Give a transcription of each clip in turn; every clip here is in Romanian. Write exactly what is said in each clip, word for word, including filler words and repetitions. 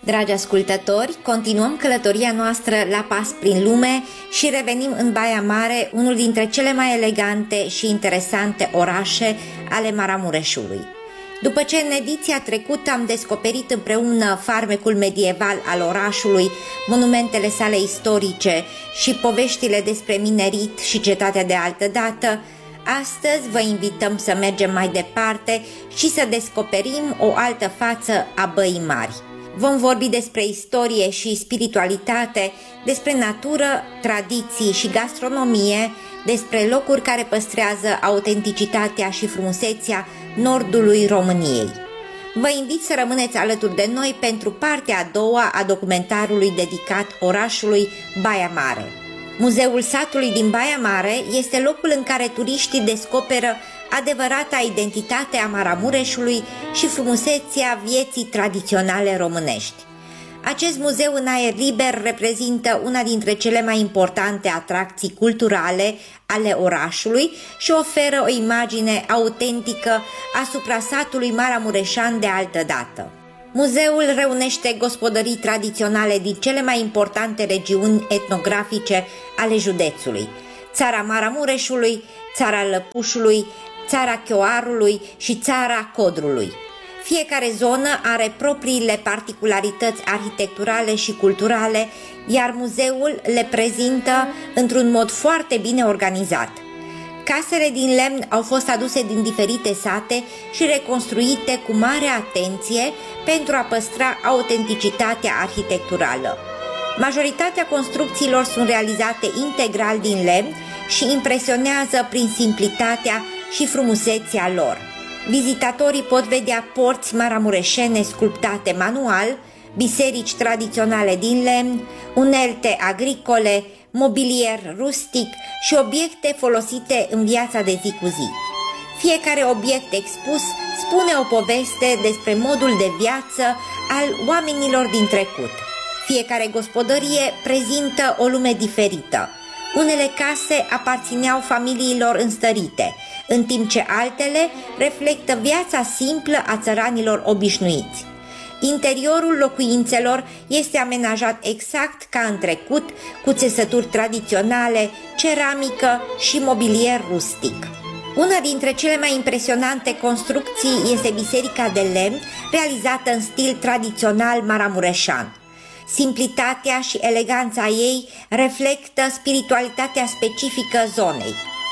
Dragi ascultători, continuăm călătoria noastră la pas prin lume și revenim în Baia Mare, unul dintre cele mai elegante și interesante orașe ale Maramureșului. După ce în ediția trecută am descoperit împreună farmecul medieval al orașului, monumentele sale istorice și poveștile despre minerit și cetatea de altădată, astăzi vă invităm să mergem mai departe și să descoperim o altă față a Băii Mari. Vom vorbi despre istorie și spiritualitate, despre natură, tradiții și gastronomie, despre locuri care păstrează autenticitatea și frumusețea nordului României. Vă invit să rămâneți alături de noi pentru partea a doua a documentarului dedicat orașului Baia Mare. Muzeul satului din Baia Mare este locul în care turiștii descoperă adevărata identitate a Maramureșului și frumusețea vieții tradiționale românești. Acest muzeu în aer liber reprezintă una dintre cele mai importante atracții culturale ale orașului și oferă o imagine autentică asupra satului maramureșan de altădată. Muzeul reunește gospodării tradiționale din cele mai importante regiuni etnografice ale județului: țara Maramureșului, țara Lăpușului, țara Chioarului și țara Codrului. Fiecare zonă are propriile particularități arhitecturale și culturale, iar muzeul le prezintă într-un mod foarte bine organizat. Casele din lemn au fost aduse din diferite sate și reconstruite cu mare atenție pentru a păstra autenticitatea arhitecturală. Majoritatea construcțiilor sunt realizate integral din lemn și impresionează prin simplitatea și frumusețea lor. Vizitatorii pot vedea porți maramureșene sculptate manual, biserici tradiționale din lemn, unelte agricole, mobilier rustic și obiecte folosite în viața de zi cu zi. Fiecare obiect expus spune o poveste despre modul de viață al oamenilor din trecut. Fiecare gospodărie prezintă o lume diferită. Unele case aparțineau familiilor înstărite, în timp ce altele reflectă viața simplă a țăranilor obișnuiți. Interiorul locuințelor este amenajat exact ca în trecut, cu țesături tradiționale, ceramică și mobilier rustic. Una dintre cele mai impresionante construcții este biserica de lemn, realizată în stil tradițional maramureșan. Simplitatea și eleganța ei reflectă spiritualitatea specifică zonei.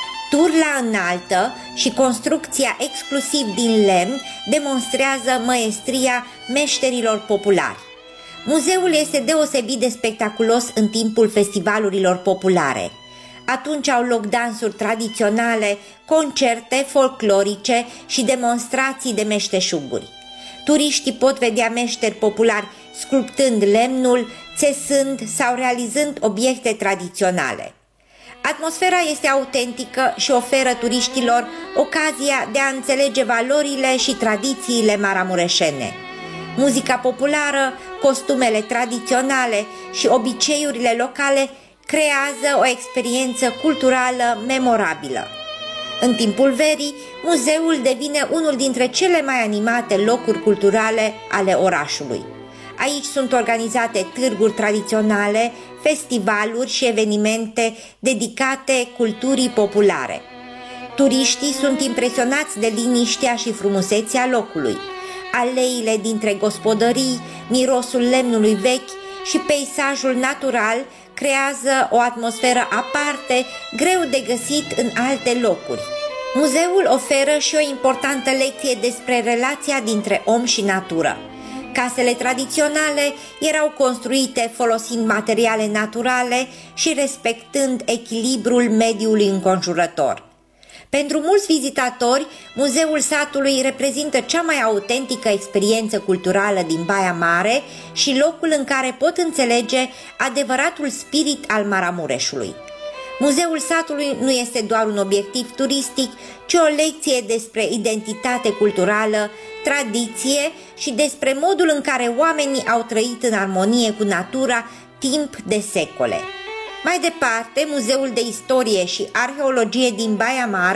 Turla înaltă și construcția exclusiv din lemn demonstrează măestria meșterilor populari. Muzeul este deosebit de spectaculos în timpul festivalurilor populare. Atunci au loc dansuri tradiționale, concerte folclorice și demonstrații de meșteșuguri. Turiștii pot vedea meșteri populari sculptând lemnul, țesând sau realizând obiecte tradiționale. Atmosfera este autentică și oferă turiștilor ocazia de a înțelege valorile și tradițiile maramureșene. Muzica populară, costumele tradiționale și obiceiurile locale creează o experiență culturală memorabilă. În timpul verii, muzeul devine unul dintre cele mai animate locuri culturale ale orașului. Aici sunt organizate târguri tradiționale, festivaluri și evenimente dedicate culturii populare. Turiștii sunt impresionați de liniștea și frumusețea locului. Aleile dintre gospodării, mirosul lemnului vechi și peisajul natural creează o atmosferă aparte, greu de găsit în alte locuri. Muzeul oferă și o importantă lecție despre relația dintre om și natură. Casele tradiționale erau construite folosind materiale naturale și respectând echilibrul mediului înconjurător. Pentru mulți vizitatori, Muzeul satului reprezintă cea mai autentică experiență culturală din Baia Mare și locul în care pot înțelege adevăratul spirit al Maramureșului. Muzeul satului nu este doar un obiectiv turistic, ci o lecție despre identitate culturală, tradiție și despre modul în care oamenii au trăit în armonie cu natura timp de secole. Mai departe, Muzeul de Istorie și Arheologie din Baia Mare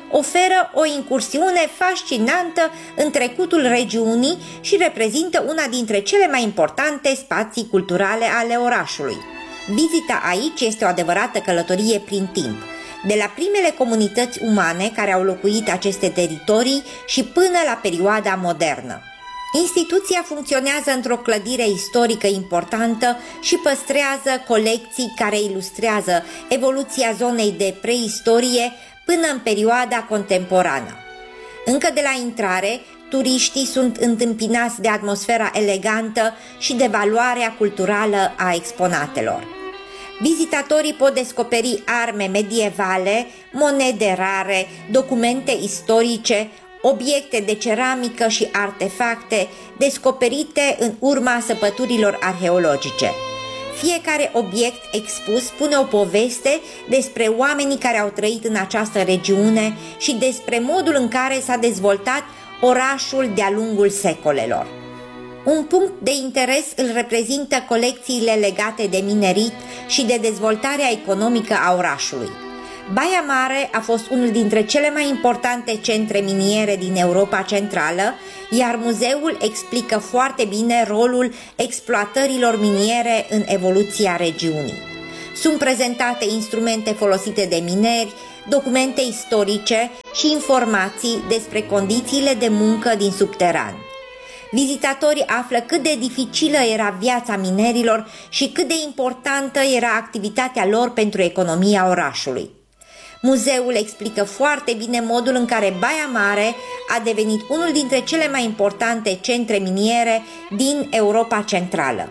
oferă o incursiune fascinantă în trecutul regiunii și reprezintă una dintre cele mai importante spații culturale ale orașului. Vizita aici este o adevărată călătorie prin timp, de la primele comunități umane care au locuit aceste teritorii și până la perioada modernă. Instituția funcționează într-o clădire istorică importantă și păstrează colecții care ilustrează evoluția zonei de preistorie până în perioada contemporană. Încă de la intrare, turiștii sunt întâmpinați de atmosfera elegantă și de valoarea culturală a exponatelor. Vizitatorii pot descoperi arme medievale, monede rare, documente istorice, obiecte de ceramică și artefacte descoperite în urma săpăturilor arheologice. Fiecare obiect expus spune o poveste despre oamenii care au trăit în această regiune și despre modul în care s-a dezvoltat orașul de-a lungul secolelor. Un punct de interes îl reprezintă colecțiile legate de minerit și de dezvoltarea economică a orașului. Baia Mare a fost unul dintre cele mai importante centre miniere din Europa Centrală, iar muzeul explică foarte bine rolul exploatărilor miniere în evoluția regiunii. Sunt prezentate instrumente folosite de mineri, documente istorice și informații despre condițiile de muncă din subteran. Vizitatorii află cât de dificilă era viața minerilor și cât de importantă era activitatea lor pentru economia orașului. Muzeul explică foarte bine modul în care Baia Mare a devenit unul dintre cele mai importante centre miniere din Europa Centrală.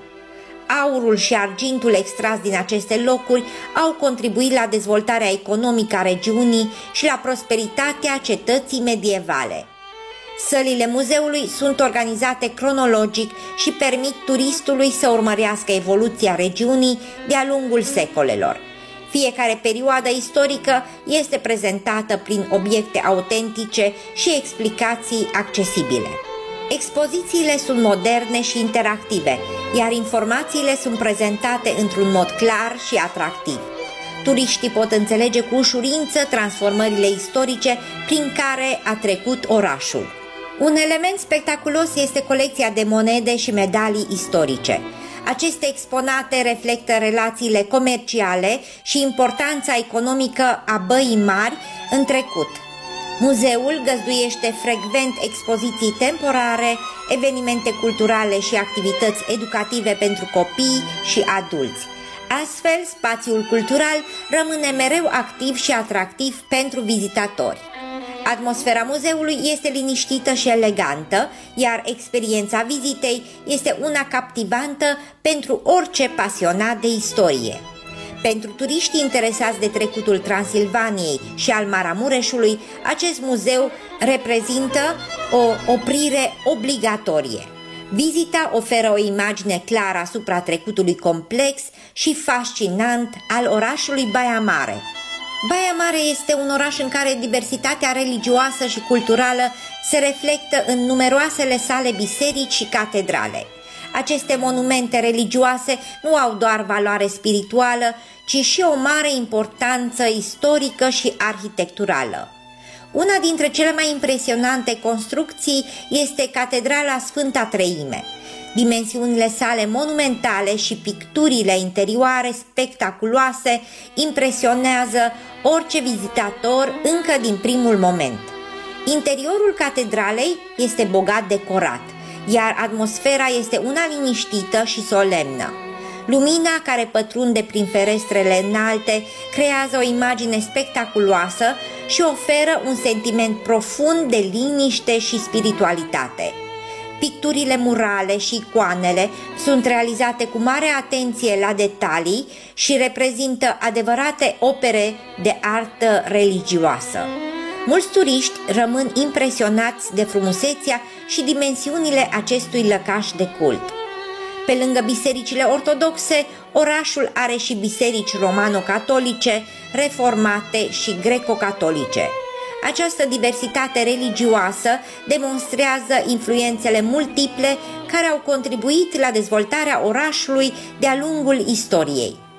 Aurul și argintul extras din aceste locuri au contribuit la dezvoltarea economică a regiunii și la prosperitatea cetății medievale. Sălile muzeului sunt organizate cronologic și permit turistului să urmărească evoluția regiunii de-a lungul secolelor. Fiecare perioadă istorică este prezentată prin obiecte autentice și explicații accesibile. Expozițiile sunt moderne și interactive, iar informațiile sunt prezentate într-un mod clar și atractiv. Turiștii pot înțelege cu ușurință transformările istorice prin care a trecut orașul. Un element spectaculos este colecția de monede și medalii istorice. Aceste exponate reflectă relațiile comerciale și importanța economică a Băii Mari în trecut. Muzeul găzduiește frecvent expoziții temporare, evenimente culturale și activități educative pentru copii și adulți. Astfel, spațiul cultural rămâne mereu activ și atractiv pentru vizitatori. Atmosfera muzeului este liniștită și elegantă, iar experiența vizitei este una captivantă pentru orice pasionat de istorie. Pentru turiștii interesați de trecutul Transilvaniei și al Maramureșului, acest muzeu reprezintă o oprire obligatorie. Vizita oferă o imagine clară asupra trecutului complex și fascinant al orașului Baia Mare. Baia Mare este un oraș în care diversitatea religioasă și culturală se reflectă în numeroasele sale biserici și catedrale. Aceste monumente religioase nu au doar valoare spirituală, ci și o mare importanță istorică și arhitecturală. Una dintre cele mai impresionante construcții este Catedrala Sfânta Treime. Dimensiunile sale monumentale și picturile interioare spectaculoase impresionează orice vizitator încă din primul moment. Interiorul catedralei este bogat decorat, iar atmosfera este una liniștită și solemnă. Lumina care pătrunde prin ferestrele înalte creează o imagine spectaculoasă și oferă un sentiment profund de liniște și spiritualitate. Picturile murale și icoanele sunt realizate cu mare atenție la detalii și reprezintă adevărate opere de artă religioasă. Mulți turiști rămân impresionați de frumusețea și dimensiunile acestui lăcaș de cult. Pe lângă bisericile ortodoxe, orașul are și biserici romano-catolice, reformate și greco-catolice. Această diversitate religioasă demonstrează influențele multiple care au contribuit la dezvoltarea orașului de-a lungul istoriei.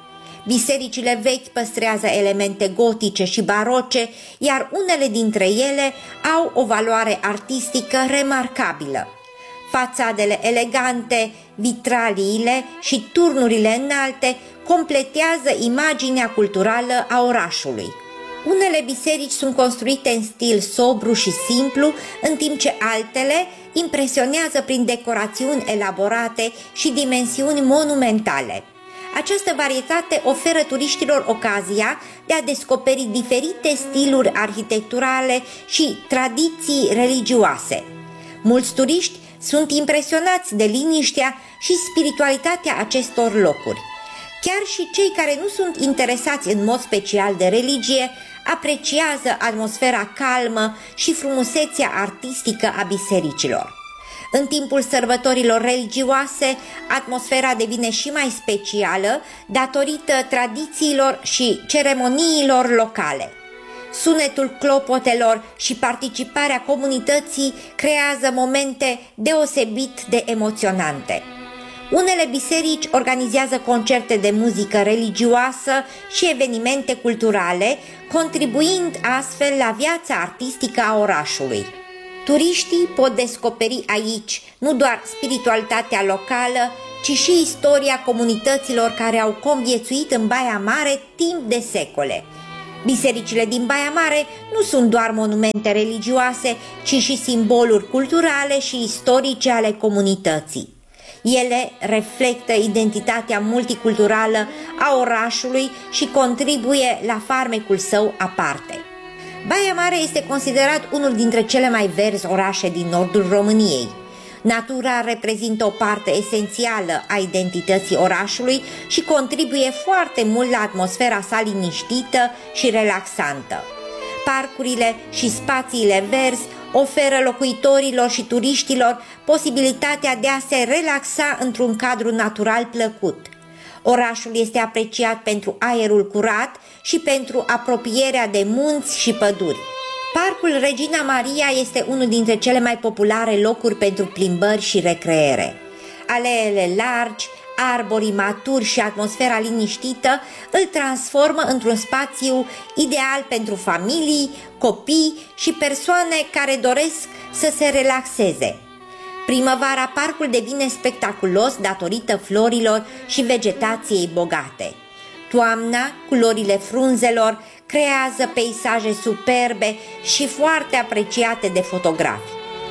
Bisericile vechi păstrează elemente gotice și baroce, iar unele dintre ele au o valoare artistică remarcabilă. Fațadele elegante, vitraliile și turnurile înalte completează imaginea culturală a orașului. Unele biserici sunt construite în stil sobru și simplu, în timp ce altele impresionează prin decorațiuni elaborate și dimensiuni monumentale. Această varietate oferă turiștilor ocazia de a descoperi diferite stiluri arhitecturale și tradiții religioase. Mulți turiști sunt impresionați de liniștea și spiritualitatea acestor locuri. Chiar și cei care nu sunt interesați în mod special de religie apreciază atmosfera calmă și frumusețea artistică a bisericilor. În timpul sărbătorilor religioase, atmosfera devine și mai specială datorită tradițiilor și ceremoniilor locale. Sunetul clopotelor și participarea comunității creează momente deosebit de emoționante. Unele biserici organizează concerte de muzică religioasă și evenimente culturale, contribuind astfel la viața artistică a orașului. Turiștii pot descoperi aici nu doar spiritualitatea locală, ci și istoria comunităților care au conviețuit în Baia Mare timp de secole. Bisericile din Baia Mare nu sunt doar monumente religioase, ci și simboluri culturale și istorice ale comunității. Ele reflectă identitatea multiculturală a orașului și contribuie la farmecul său aparte. Baia Mare este considerat unul dintre cele mai verzi orașe din nordul României. Natura reprezintă o parte esențială a identității orașului și contribuie foarte mult la atmosfera sa liniștită și relaxantă. Parcurile și spațiile verzi oferă locuitorilor și turiștilor posibilitatea de a se relaxa într-un cadru natural plăcut. Orașul este apreciat pentru aerul curat și pentru apropierea de munți și păduri. Parcul Regina Maria este unul dintre cele mai populare locuri pentru plimbări și recreere. Aleele largi, arborii maturi și atmosfera liniștită îl transformă într-un spațiu ideal pentru familii, copii și persoane care doresc să se relaxeze. Primăvara, parcul devine spectaculos datorită florilor și vegetației bogate. Toamna, culorile frunzelor creează peisaje superbe și foarte apreciate de fotografi.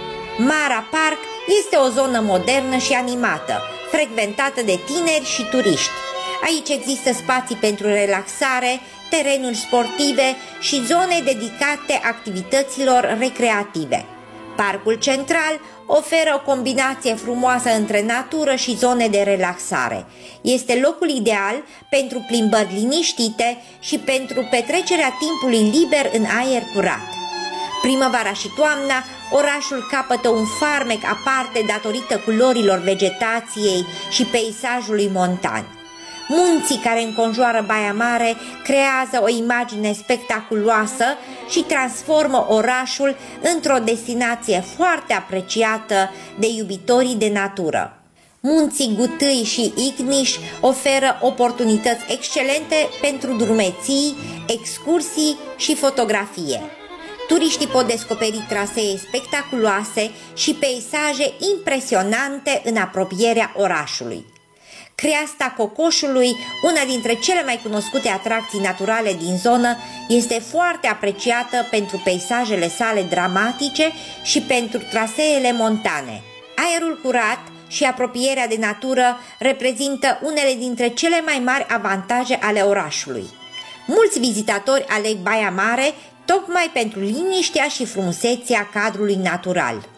Mara Park este o zonă modernă și animată, frecventată de tineri și turiști. Aici există spații pentru relaxare, terenuri sportive și zone dedicate activităților recreative. Parcul central oferă o combinație frumoasă între natură și zone de relaxare. Este locul ideal pentru plimbări liniștite și pentru petrecerea timpului liber în aer curat. Primăvara și toamna, orașul capătă un farmec aparte datorită culorilor vegetației și peisajului montan. Munții care înconjoară Baia Mare creează o imagine spectaculoasă și transformă orașul într-o destinație foarte apreciată de iubitorii de natură. Munții Gutâi și Igniș oferă oportunități excelente pentru drumeții, excursii și fotografie. Turiștii pot descoperi trasee spectaculoase și peisaje impresionante în apropierea orașului. Creasta Cocoșului, una dintre cele mai cunoscute atracții naturale din zonă, este foarte apreciată pentru peisajele sale dramatice și pentru traseele montane. Aerul curat și apropierea de natură reprezintă unele dintre cele mai mari avantaje ale orașului. Mulți vizitatori aleg Baia Mare tocmai pentru liniștea și frumusețea cadrului natural.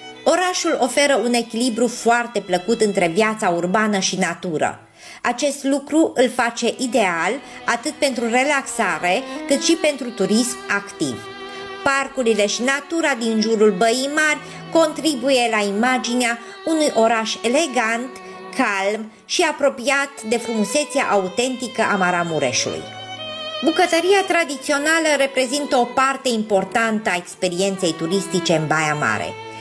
Orașul oferă un echilibru foarte plăcut între viața urbană și natură. Acest lucru îl face ideal atât pentru relaxare cât și pentru turism activ. Parcurile și natura din jurul Băii Mari contribuie la imaginea unui oraș elegant, calm și apropiat de frumusețea autentică a Maramureșului. Bucătăria tradițională reprezintă o parte importantă a experienței turistice în Baia Mare.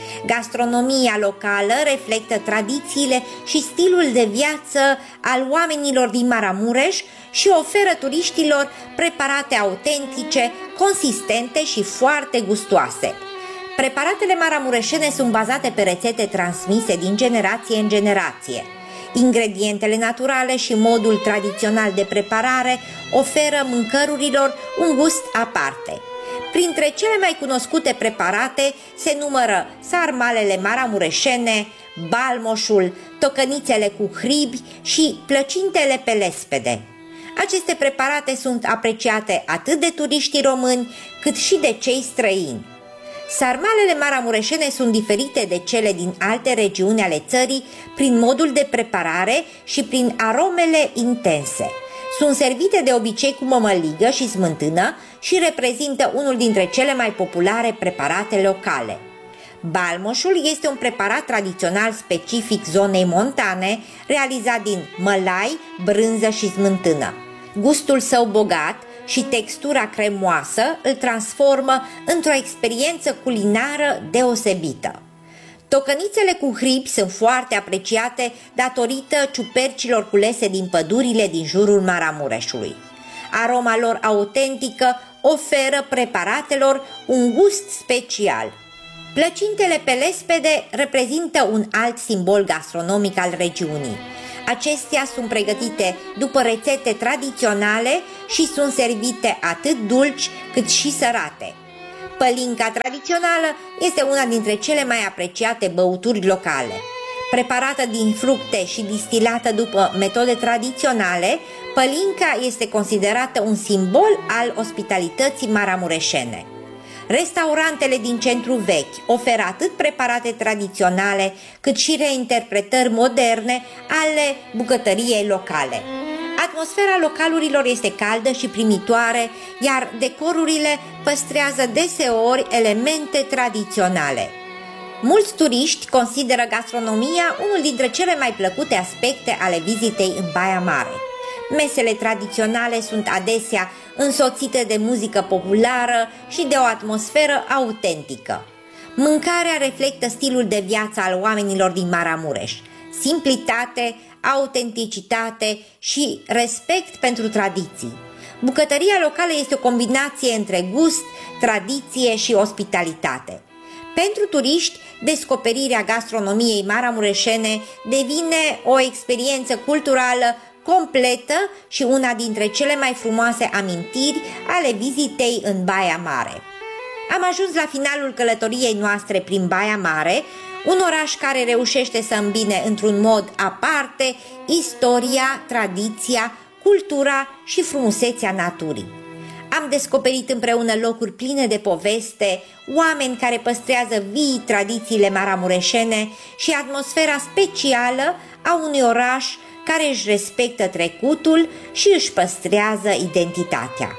Gastronomia locală reflectă tradițiile și stilul de viață al oamenilor din Maramureș și oferă turiștilor preparate autentice, consistente și foarte gustoase. Preparatele maramureșene sunt bazate pe rețete transmise din generație în generație. Ingredientele naturale și modul tradițional de preparare oferă mâncărurilor un gust aparte. Printre cele mai cunoscute preparate se numără sarmalele maramureșene, balmoșul, tocănițele cu hribi și plăcintele pe lespede. Aceste preparate sunt apreciate atât de turiștii români cât și de cei străini. Sarmalele maramureșene sunt diferite de cele din alte regiuni ale țării prin modul de preparare și prin aromele intense. Sunt servite de obicei cu mămăligă și smântână și reprezintă unul dintre cele mai populare preparate locale. Balmoșul este un preparat tradițional specific zonei montane, realizat din mălai, brânză și smântână. Gustul său bogat și textura cremoasă îl transformă într-o experiență culinară deosebită. Tocănițele cu hribi sunt foarte apreciate datorită ciupercilor culese din pădurile din jurul Maramureșului. Aroma lor autentică oferă preparatelor un gust special. Plăcintele pe lespede reprezintă un alt simbol gastronomic al regiunii. Acestea sunt pregătite după rețete tradiționale și sunt servite atât dulci cât și sărate. Pălinca tradițională este una dintre cele mai apreciate băuturi locale. Preparată din fructe și distilată după metode tradiționale, pălinca este considerată un simbol al ospitalității maramureșene. Restaurantele din centru vechi oferă atât preparate tradiționale cât și reinterpretări moderne ale bucătăriei locale. Atmosfera localurilor este caldă și primitoare, iar decorurile păstrează deseori elemente tradiționale. Mulți turiști consideră gastronomia unul dintre cele mai plăcute aspecte ale vizitei în Baia Mare. Mesele tradiționale sunt adesea însoțite de muzică populară și de o atmosferă autentică. Mâncarea reflectă stilul de viață al oamenilor din Maramureș: simplitate, autenticitate și respect pentru tradiții. Bucătăria locală este o combinație între gust, tradiție și ospitalitate. Pentru turiști, descoperirea gastronomiei maramureșene devine o experiență culturală completă și una dintre cele mai frumoase amintiri ale vizitei în Baia Mare. Am ajuns la finalul călătoriei noastre prin Baia Mare, un oraș care reușește să îmbine într-un mod aparte istoria, tradiția, cultura și frumusețea naturii. Am descoperit împreună locuri pline de poveste, oameni care păstrează vii tradițiile maramureșene și atmosfera specială a unui oraș care își respectă trecutul și își păstrează identitatea.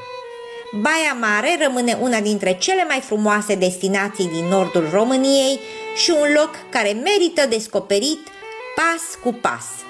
Baia Mare rămâne una dintre cele mai frumoase destinații din nordul României și un loc care merită descoperit pas cu pas.